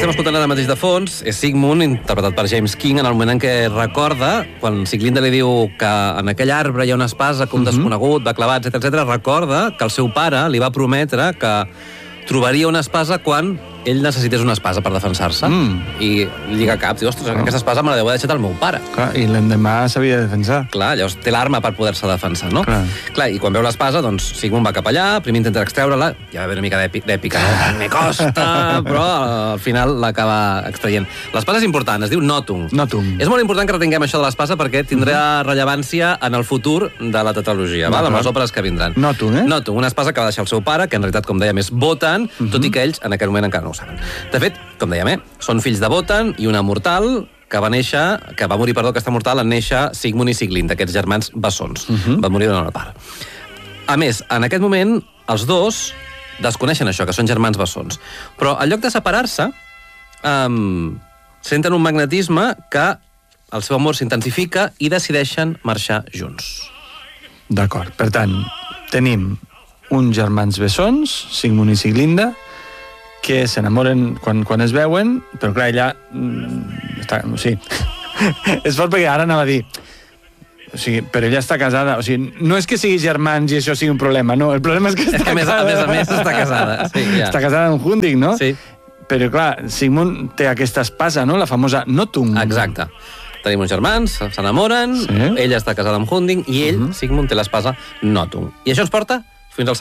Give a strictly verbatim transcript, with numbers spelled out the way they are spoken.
estem escoltant ara mateix de fons és Sigmund, interpretat per James King, en el moment en què recorda, quan Sieglinde li diu que en aquell arbre hi ha una espasa com uh -huh. desconegut, va clavat, etcètera, etcètera, recorda que el seu pare li va prometre que trobaria una espasa quan ell necessités una espasa per defensar-se. Mm. I lliga caps, diu, ostres, aquesta espasa me la deu haver deixat el meu pare. Clar, i l'endemà s'havia de defensar. Clar, llavors té l'arma per poder-se defensar, no? Clar. Clar, i quan veu l'espasa, doncs Sigmund va cap allà, primer intenta extreure-la, ja va haver una mica d'èpica, no? Me costa, però al final l'acaba extraient. L'espasa és important, es diu Notung. Notung. És molt important que retinguem això de l'espasa perquè tindrà rellevància en el futur de la tetralogia, val? Amb les òperes que vindran. Notung, eh? Notung, una espasa que va deixar el seu pare, que en realitat, com dèiem, és Wotan, uh -huh. tot i que ells en aquell moment encara no ho saben. De fet, com dèiem, eh, són fills de Wotan i una mortal que va néixer, que va morir, perdó, aquesta mortal en néixer Sigmund i Sieglinde, aquests germans bessons. Uh -huh. Va morir d'una una part. A més, en aquest moment, els dos desconeixen això, que són germans bessons. Però en lloc de separar-se, um, senten un magnetisme que el seu amor s'intensifica i decideixen marxar junts. D'acord. Per tant, tenim uns germans bessons, Sigmund i Sieglinde, que s'enamoren quan, quan es veuen, però clar, ella... Mm, està, o sigui, és fort perquè ara anava a dir... O sigui, però ella està casada. O sigui, no és que sigui germans i això sigui un problema, no. El problema és que està és que casada. A més a més està casada. Sí, ja. Està casada amb Hunding, no? Sí. Però clar, Sigmund té aquesta espasa, no? La famosa Notung. Exacte. Tenim uns germans, s'enamoren, sí. Ella està casada amb Hunding i ell, uh -huh. Sigmund, té l'espasa Notung. I això ens porta fins al